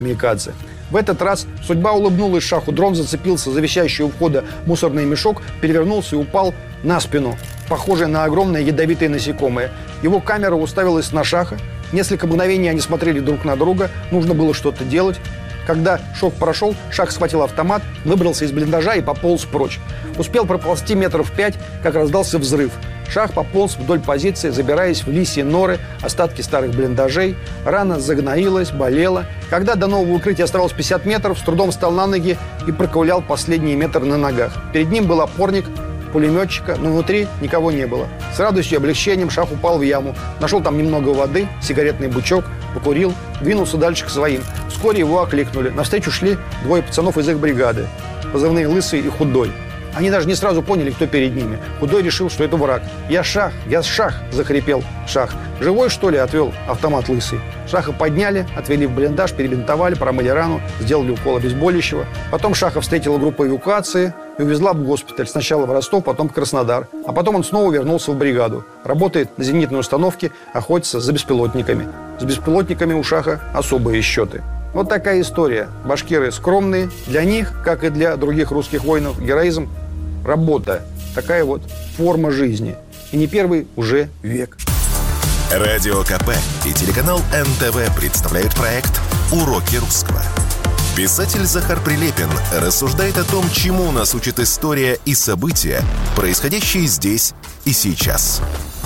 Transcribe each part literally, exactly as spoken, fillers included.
камикадзе. В этот раз судьба улыбнулась шаху. Дрон зацепился за висящий у входа мусорный мешок, перевернулся и упал на спину, похожий на огромное ядовитое насекомое. Его камера уставилась на шаха. Несколько мгновений они смотрели друг на друга. Нужно было что-то делать. Когда шок прошел, шах схватил автомат, выбрался из блиндажа и пополз прочь. Успел проползти метров пять, как раздался взрыв. Шах пополз вдоль позиции, забираясь в лисьи норы, остатки старых блиндажей. Рана загноилась, болела. Когда до нового укрытия оставалось пятьдесят метров, с трудом встал на ноги и проковылял последние метры на ногах. Перед ним был опорник пулеметчика, но внутри никого не было. С радостью и облегчением шах упал в яму, нашел там немного воды, сигаретный бычок, покурил, двинулся дальше к своим. Вскоре его окликнули. Навстречу шли двое пацанов из их бригады, позывные Лысый и Худой. Они даже не сразу поняли, кто перед ними. Худой решил, что это враг. «Я Шах! Я Шах!» – захрипел Шах. «Живой, что ли?» – отвел автомат Лысый. Шаха подняли, отвели в блиндаж, перебинтовали, промыли рану, сделали укол обезболивающего. Потом Шаха встретила группа эвакуации и увезла в госпиталь. Сначала в Ростов, потом в Краснодар. А потом он снова вернулся в бригаду. Работает на зенитной установке, охотится за беспилотниками. С беспилотниками у Шаха особые счеты. Вот такая история. Башкиры скромные. Для них, как и для других русских воинов, героизм – работа. Такая вот форма жизни. И не первый уже век. Радио КП и телеканал эн тэ вэ представляют проект «Уроки русского». Писатель Захар Прилепин рассуждает о том, чему нас учит история и события, происходящие здесь и сейчас.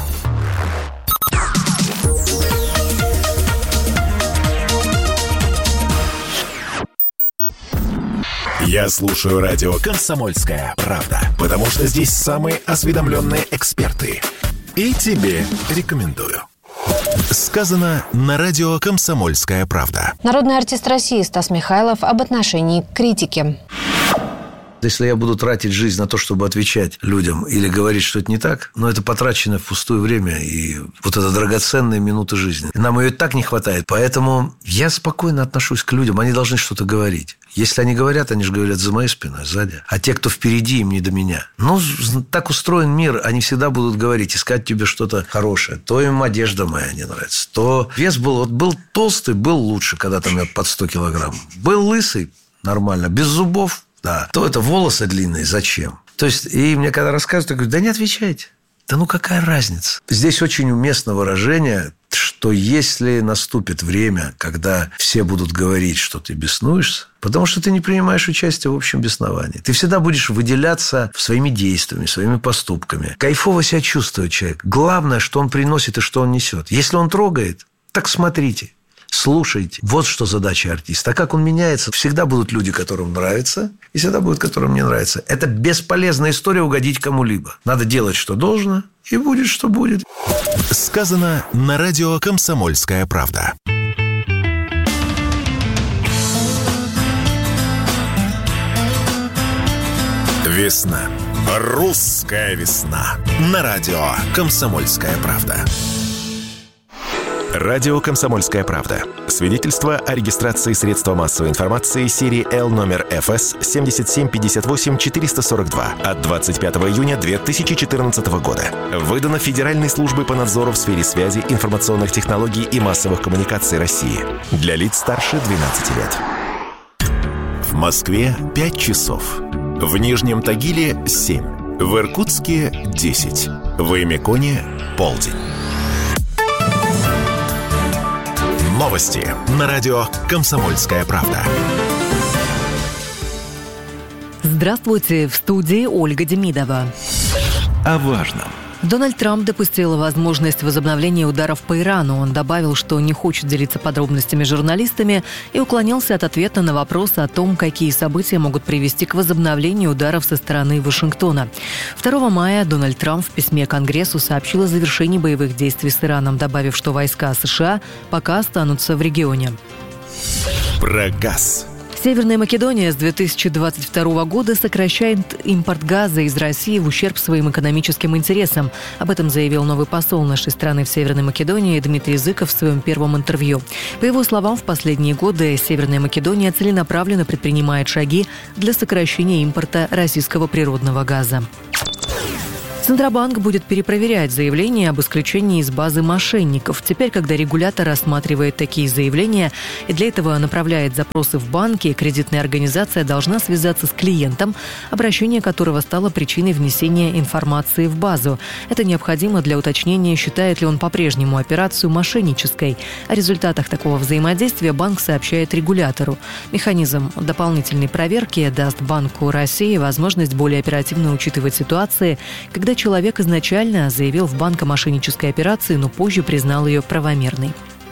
Я слушаю радио «Комсомольская правда», потому что здесь самые осведомленные эксперты. И тебе рекомендую. Сказано на радио «Комсомольская правда». Народный артист России Стас Михайлов об отношении к критике. Если я буду тратить жизнь на то, чтобы отвечать людям или говорить, что это не так, но это потраченное впустую время и вот это драгоценные минуты жизни. Нам ее так не хватает. Поэтому я спокойно отношусь к людям. Они должны что-то говорить. Если они говорят, они же говорят за моей спиной, сзади. А те, кто впереди, им не до меня. Ну, так устроен мир. Они всегда будут говорить, искать тебе что-то хорошее. То им одежда моя не нравится. То вес был... Вот был толстый, был лучше, когда там я под сто килограмм. Был лысый, нормально. Без зубов. Да. То это волосы длинные, зачем? То есть, и мне когда рассказывают, я говорю, да не отвечайте. Да ну какая разница? Здесь очень уместно выражение, что если наступит время, когда все будут говорить, что ты беснуешься, потому что ты не принимаешь участие в общем бесновании. Ты всегда будешь выделяться своими действиями, своими поступками. Кайфово себя чувствует человек. Главное, что он приносит и что он несет. Если он трогает, так смотрите. Слушайте. Вот что задача артиста. А как он меняется? Всегда будут люди, которым нравится, и всегда будут, которым не нравится. Это бесполезная история угодить кому-либо. Надо делать, что должно, и будет, что будет. Сказано на радио «Комсомольская правда». Весна. Русская весна. На радио «Комсомольская правда». Радио «Комсомольская правда». Свидетельство о регистрации средства массовой информации серии Л номер эф эс семь семь пять восемь четыре сорок два от двадцать пятого июня две тысячи четырнадцатого года. Выдано Федеральной службой по надзору в сфере связи, информационных технологий и массовых коммуникаций России. Для лиц старше двенадцати лет. В Москве пять часов. В Нижнем Тагиле семь. В Иркутске десять. В Эмиконе полдень. Новости на радио «Комсомольская правда». Здравствуйте, в студии Ольга Демидова. О важном. Дональд Трамп допустил возможность возобновления ударов по Ирану. Он добавил, что не хочет делиться подробностями с журналистами и уклонился от ответа на вопрос о том, какие события могут привести к возобновлению ударов со стороны Вашингтона. второго мая Дональд Трамп в письме Конгрессу сообщил о завершении боевых действий с Ираном, добавив, что войска США пока останутся в регионе. Про газ. Северная Македония с две тысячи двадцать второго года сокращает импорт газа из России в ущерб своим экономическим интересам. Об этом заявил новый посол нашей страны в Северной Македонии Дмитрий Зыков в своем первом интервью. По его словам, в последние годы Северная Македония целенаправленно предпринимает шаги для сокращения импорта российского природного газа. Центробанк будет перепроверять заявления об исключении из базы мошенников. Теперь, когда регулятор рассматривает такие заявления и для этого направляет запросы в банки, кредитная организация должна связаться с клиентом, обращение которого стало причиной внесения информации в базу. Это необходимо для уточнения, считает ли он по-прежнему операцию мошеннической. О результатах такого взаимодействия банк сообщает регулятору. Механизм дополнительной проверки даст Банку России возможность более оперативно учитывать ситуации, когда человек изначально заявил в банк о мошеннической операции, но позже признал ее правомерной.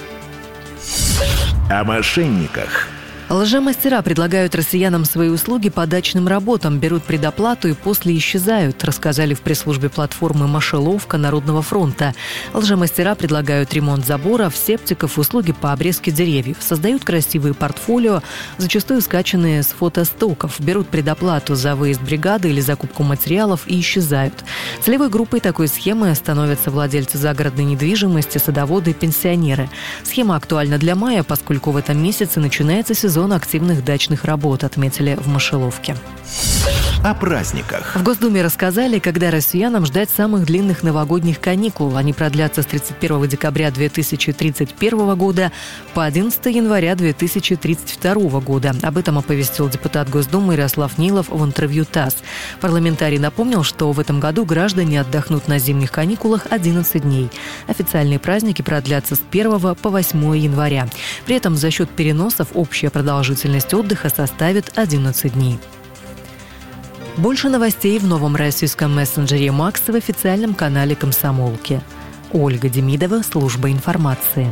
О мошенниках. Лжемастера предлагают россиянам свои услуги по дачным работам, берут предоплату и после исчезают, рассказали в пресс-службе платформы «Мошеловка» Народного фронта. Лжемастера предлагают ремонт заборов, септиков, услуги по обрезке деревьев, создают красивые портфолио, зачастую скачанные с фотостоков, берут предоплату за выезд бригады или закупку материалов и исчезают. Целевой группой такой схемы становятся владельцы загородной недвижимости, садоводы и пенсионеры. Схема актуальна для мая, поскольку в этом месяце начинается сезон активных дачных работ, отметили в Мошеловке. О праздниках. В Госдуме рассказали, когда россиянам ждать самых длинных новогодних каникул. Они продлятся с тридцать первого декабря две тысячи тридцать первого года по одиннадцатого января две тысячи тридцать второго года. Об этом оповестил депутат Госдумы Ярослав Нилов в интервью ТАСС. Парламентарий напомнил, что в этом году граждане отдохнут на зимних каникулах одиннадцать дней. Официальные праздники продлятся с первого по восьмое января. При этом за счет переносов общая продолжительность отдыха составит одиннадцать дней. Больше новостей в новом российском мессенджере «Макс» в официальном канале «Комсомолки». Ольга Демидова, служба информации.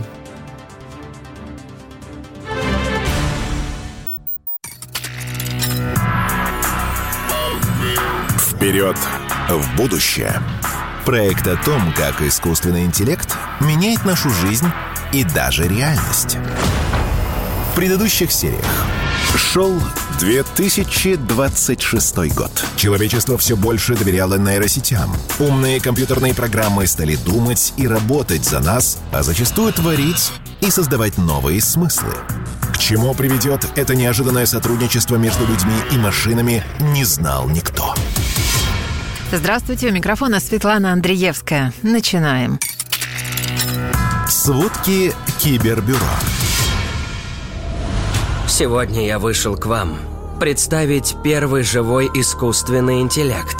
Вперед в будущее. Проект о том, как искусственный интеллект меняет нашу жизнь и даже реальность. В предыдущих сериях шел две тысячи двадцать шестой год. Человечество все больше доверяло нейросетям. Умные компьютерные программы стали думать и работать за нас, а зачастую творить и создавать новые смыслы. К чему приведет это неожиданное сотрудничество между людьми и машинами, не знал никто. Здравствуйте, у микрофона Светлана Андреевская. Начинаем. Сводки Кибербюро. Сегодня я вышел к вам представить первый живой искусственный интеллект.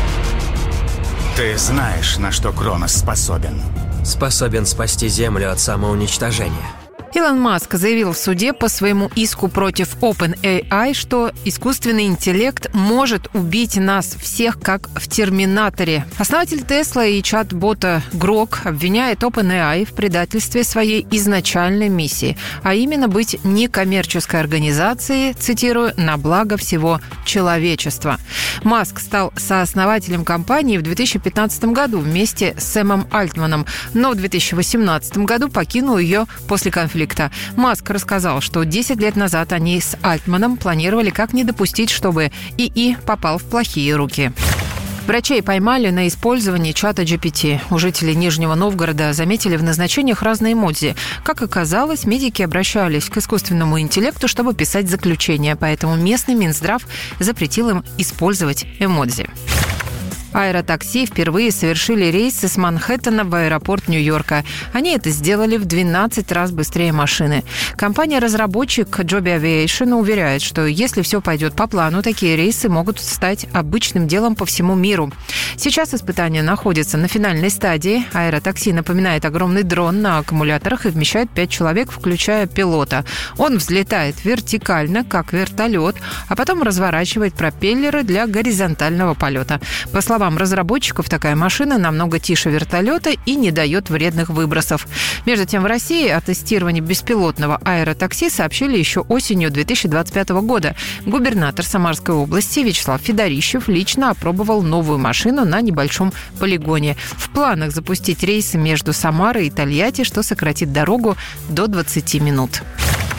Ты знаешь, на что Кронос способен? Способен спасти Землю от самоуничтожения. Илон Маск заявил в суде по своему иску против OpenAI, что искусственный интеллект может убить нас всех, как в «Терминаторе». Основатель Tesla и чат-бота Grok обвиняет OpenAI в предательстве своей изначальной миссии, а именно быть некоммерческой организацией, цитирую, «на благо всего человечества». Маск стал сооснователем компании в две тысячи пятнадцатом году вместе с Сэмом Альтманом, но в две тысячи восемнадцатом году покинул ее после конфликта. Маск рассказал, что десять лет назад они с Альтманом планировали, как не допустить, чтобы ИИ попал в плохие руки. Врачей поймали на использовании чата джи пи ти. У жителей Нижнего Новгорода заметили в назначениях разные эмодзи. Как оказалось, медики обращались к искусственному интеллекту, чтобы писать заключения, поэтому местный Минздрав запретил им использовать эмодзи. Аэротакси впервые совершили рейсы с Манхэттена в аэропорт Нью-Йорка. Они это сделали в двенадцать раз быстрее машины. Компания-разработчик Joby Aviation уверяет, что если все пойдет по плану, такие рейсы могут стать обычным делом по всему миру. Сейчас испытания находятся на финальной стадии. Аэротакси напоминает огромный дрон на аккумуляторах и вмещает пять человек, включая пилота. Он взлетает вертикально, как вертолет, а потом разворачивает пропеллеры для горизонтального полета. По словам разработчиков, такая машина намного тише вертолета и не дает вредных выбросов. Между тем, в России о тестировании беспилотного аэротакси сообщили еще осенью две тысячи двадцать пятого года. Губернатор Самарской области Вячеслав Федорищев лично опробовал новую машину на небольшом полигоне. В планах запустить рейсы между Самарой и Тольятти, что сократит дорогу до двадцати минут.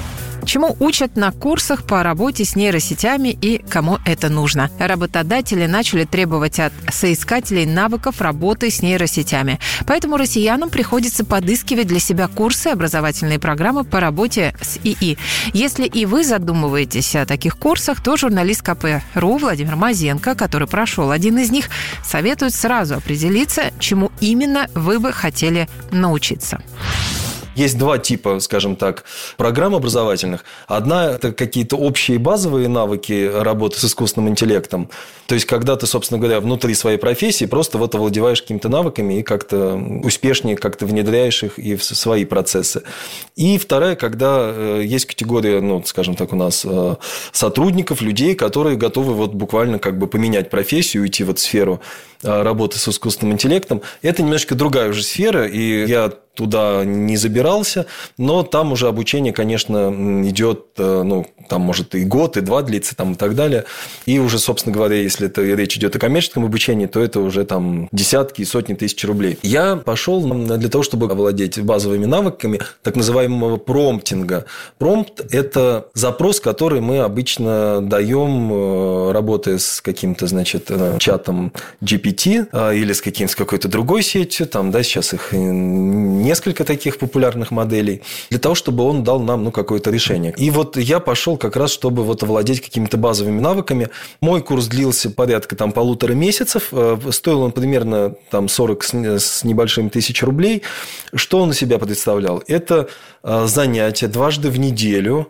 Чему учат на курсах по работе с нейросетями и кому это нужно? Работодатели начали требовать от соискателей навыков работы с нейросетями. Поэтому россиянам приходится подыскивать для себя курсы, образовательные программы по работе с ИИ. Если и вы задумываетесь о таких курсах, то журналист ка пэ точка ру Владимир Мазенко, который прошел один из них, советует сразу определиться, чему именно вы бы хотели научиться. Есть два типа, скажем так, программ образовательных. Одна – это какие-то общие базовые навыки работы с искусственным интеллектом. То есть, когда ты, собственно говоря, внутри своей профессии просто вот овладеваешь какими-то навыками и как-то успешнее как-то внедряешь их и в свои процессы. И вторая, когда есть категория, ну, скажем так, у нас сотрудников, людей, которые готовы вот буквально как бы поменять профессию, уйти вот в сферу работы с искусственным интеллектом. Это немножко другая уже сфера, и я туда не забирался, но там уже обучение, конечно, идет, ну, там может и год, и два длиться, там, и так далее. И уже, собственно говоря, если это речь идет о коммерческом обучении, то это уже там десятки и сотни тысяч рублей. Я пошел для того, чтобы овладеть базовыми навыками так называемого промптинга. Промпт – это запрос, который мы обычно даем, работая с каким-то, значит, чатом джи пи ти или с, каким, с какой-то другой сетью, там, да, сейчас их несколько таких популярных моделей, для того, чтобы он дал нам, ну, какое-то решение. И вот я пошел как раз, чтобы вот овладеть какими-то базовыми навыками. Мой курс длился порядка там полутора месяцев. Стоил он примерно там сорок с небольшим тысяч рублей. Что он из себя представлял? Это занятия дважды в неделю,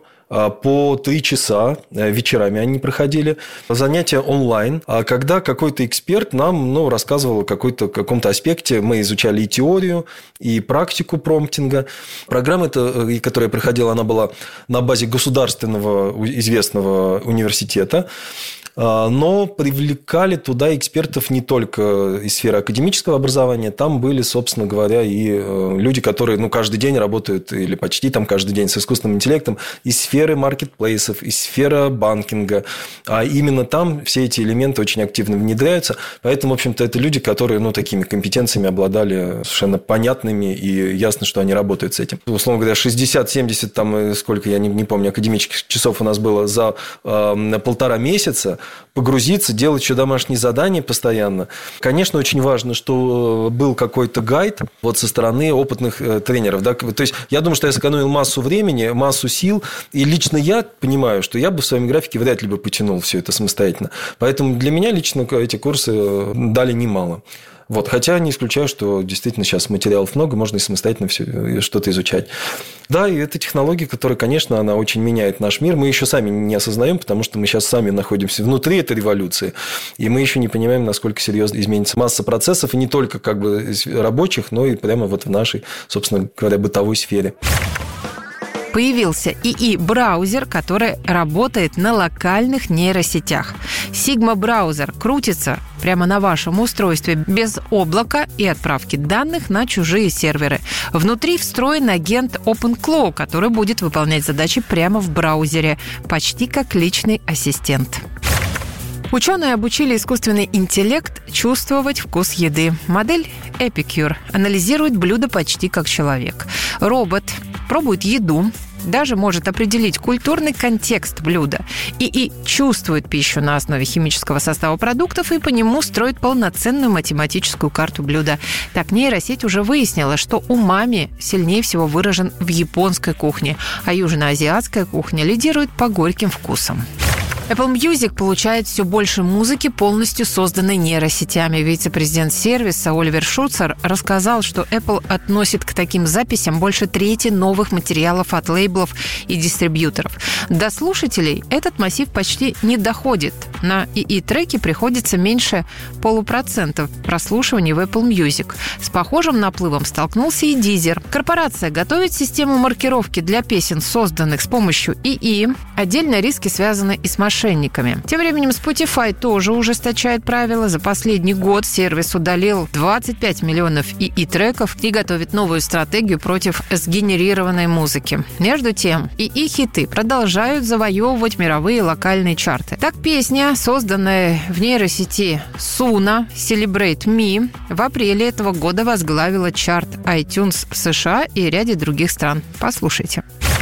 по три часа, вечерами они проходили, занятия онлайн, когда какой-то эксперт нам, ну, рассказывал о какой-то, каком-то аспекте. Мы изучали и теорию, и практику промптинга. Программа, эта, которая проходила, она была на базе государственного известного университета. Но привлекали туда экспертов не только из сферы академического образования. Там были, собственно говоря, и люди, которые, ну, каждый день работают, или почти там каждый день с искусственным интеллектом, из сферы маркетплейсов, из сферы банкинга. А именно там все эти элементы очень активно внедряются. Поэтому, в общем-то, это люди, которые, ну, такими компетенциями обладали совершенно понятными, и ясно, что они работают с этим. Условно говоря, шестьдесят-семьдесят, там, сколько, я не, не помню, академических часов у нас было за э, полтора месяца, погрузиться, делать еще домашние задания постоянно. Конечно, очень важно, что был какой-то гайд вот со стороны опытных тренеров. Да? То есть, я думаю, что я сэкономил массу времени, массу сил, и лично я понимаю, что я бы в своем графике вряд ли бы потянул все это самостоятельно. Поэтому для меня лично эти курсы дали немало. Вот. Хотя не исключаю, что действительно сейчас материалов много, можно и самостоятельно все, что-то изучать. Да, и это технология, которая, конечно, она очень меняет наш мир. Мы еще сами не осознаем, потому что мы сейчас сами находимся внутри этой революции, и мы еще не понимаем, насколько серьезно изменится масса процессов, и не только как бы рабочих, но и прямо вот в нашей, собственно говоря, бытовой сфере. Появился ИИ-браузер, который работает на локальных нейросетях. Sigma-браузер крутится прямо на вашем устройстве без облака и отправки данных на чужие серверы. Внутри встроен агент OpenClaw, который будет выполнять задачи прямо в браузере, почти как личный ассистент. Ученые обучили искусственный интеллект чувствовать вкус еды. Модель Epicure анализирует блюдо почти как человек. Робот пробует еду, даже может определить культурный контекст блюда. ИИ чувствует пищу на основе химического состава продуктов и по нему строит полноценную математическую карту блюда. Так, нейросеть уже выяснила, что умами сильнее всего выражен в японской кухне, а южноазиатская кухня лидирует по горьким вкусам. Apple Music получает все больше музыки, полностью созданной нейросетями. Вице-президент сервиса Оливер Шуцер рассказал, что Apple относит к таким записям больше трети новых материалов от лейблов и дистрибьюторов. До слушателей этот массив почти не доходит. На ИИ-треки приходится меньше полупроцента прослушиваний в Apple Music. С похожим наплывом столкнулся и Deezer. Корпорация готовит систему маркировки для песен, созданных с помощью ИИ. Отдельно риски связаны и с мошенниками. Тем временем Spotify тоже ужесточает правила. За последний год сервис удалил двадцать пять миллионов ИИ-треков и готовит новую стратегию против сгенерированной музыки. Между тем, ИИ-хиты продолжают завоевывать мировые локальные чарты. Так, песня, созданная в нейросети Суна «Celebrate Me», в апреле этого года возглавила чарт iTunes в США и ряде других стран. Послушайте.